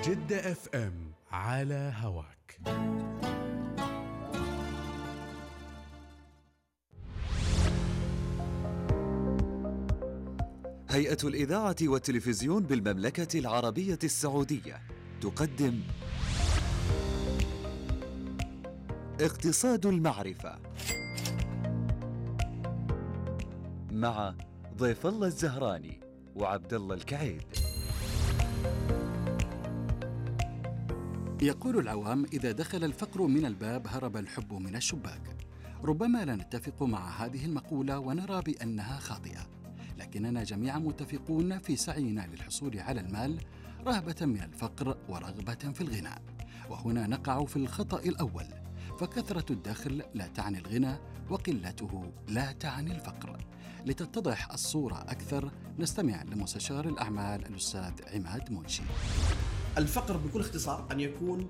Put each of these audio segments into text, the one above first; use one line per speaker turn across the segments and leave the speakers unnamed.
جدة اف ام على هواك.
هيئة الإذاعة والتلفزيون بالمملكة العربية السعودية تقدم اقتصاد المعرفة مع ضيف الله الزهراني وعبد الله الكعيد.
يقول العوام: إذا دخل الفقر من الباب هرب الحب من الشباك. ربما لا نتفق مع هذه المقولة ونرى بأنها خاطئة، لكننا جميعا متفقون في سعينا للحصول على المال رهبة من الفقر ورغبة في الغنى. وهنا نقع في الخطأ الأول، فكثرة الدخل لا تعني الغنى وقلته لا تعني الفقر. لتتضح الصورة أكثر نستمع لمستشار الأعمال الأستاذ عماد منشي.
الفقر بكل اختصار أن يكون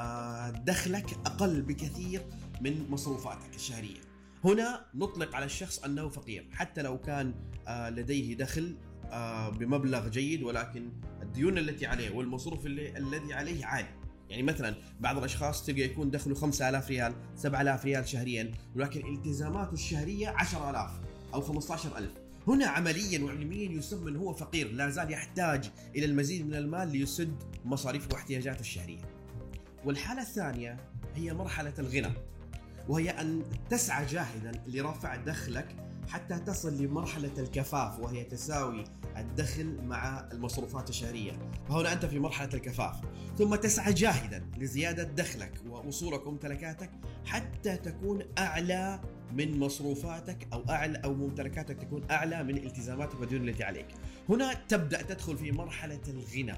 دخلك أقل بكثير من مصروفاتك الشهرية. هنا نطلق على الشخص أنه فقير حتى لو كان لديه دخل بمبلغ جيد، ولكن الديون التي عليه والمصروف الذي عليه عالي. يعني مثلا بعض الأشخاص تلقى يكون دخله 5000 ريال 7000 ريال شهريا، ولكن التزاماته الشهرية 10000 أو 15000. هنا عمليا وعلميا يسمى أنه هو فقير، لا زال يحتاج إلى المزيد من المال ليسد مصاريفه واحتياجاته الشهرية. والحالة الثانية هي مرحلة الغنى، وهي أن تسعى جاهدا لرفع دخلك حتى تصل لمرحلة الكفاف، وهي تساوي الدخل مع المصروفات الشهرية. فهنا أنت في مرحلة الكفاف، ثم تسعى جاهدا لزيادة دخلك ووصولك وممتلكاتك حتى تكون أعلى من مصروفاتك أو ممتلكاتك تكون أعلى من التزاماتك والديون التي عليك. هنا تبدأ تدخل في مرحلة الغنى.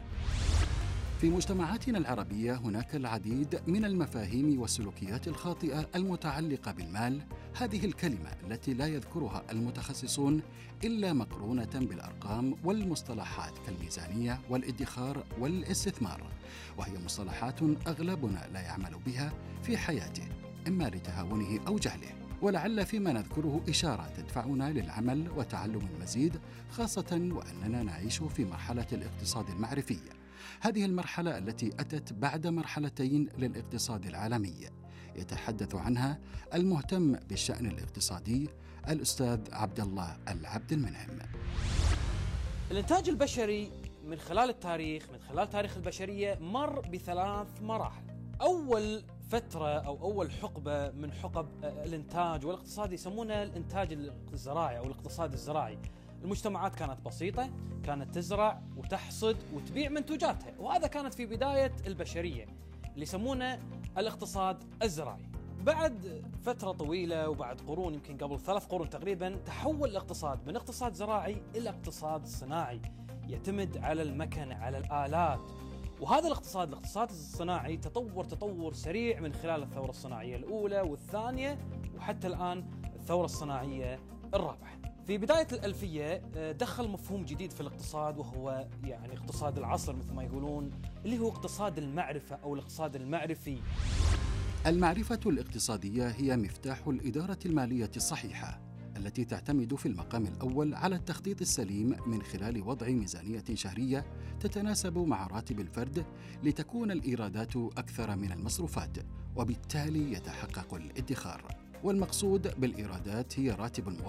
في مجتمعاتنا العربية هناك العديد من المفاهيم والسلوكيات الخاطئة المتعلقة بالمال. هذه الكلمة التي لا يذكرها المتخصصون إلا مقرونة بالأرقام والمصطلحات كالميزانية والادخار والاستثمار، وهي مصطلحات أغلبنا لا يعمل بها في حياته، إما لتهاونه أو جهله. ولعل فيما نذكره إشارة تدفعنا للعمل وتعلم المزيد، خاصة وأننا نعيش في مرحلة الاقتصاد المعرفي. هذه المرحلة التي أتت بعد مرحلتين للاقتصاد العالمي يتحدث عنها المهتم بالشأن الاقتصادي الأستاذ عبد الله العبد المنعم.
الإنتاج البشري من خلال التاريخ، من خلال تاريخ البشرية، مر ب3 مراحل. أول فترة أو أول حقبة من حقب الإنتاج والاقتصاد يسمونها الإنتاج الزراعي أو الاقتصاد الزراعي. المجتمعات كانت بسيطة، كانت تزرع وتحصد وتبيع منتوجاتها، وهذا كانت في بداية البشرية اللي يسمونه الاقتصاد الزراعي. بعد فترة طويلة وبعد قرون، يمكن قبل 3 قرون تقريبا، تحول الاقتصاد من اقتصاد زراعي إلى اقتصاد صناعي يعتمد على المكن، على الآلات. وهذا الاقتصاد الصناعي تطور سريع من خلال الثورة الصناعية الأولى والثانية، وحتى الآن الثورة الصناعية الرابعة. في بداية الألفية دخل مفهوم جديد في الاقتصاد، وهو يعني اقتصاد العصر مثل ما يقولون، اللي هو اقتصاد المعرفة أو الاقتصاد المعرفي.
المعرفة الاقتصادية هي مفتاح الإدارة المالية الصحيحة، التي تعتمد في المقام الأول على التخطيط السليم من خلال وضع ميزانية شهرية تتناسب مع راتب الفرد، لتكون الإيرادات أكثر من المصروفات، وبالتالي يتحقق الادخار. والمقصود بالإيرادات هي راتب الموظف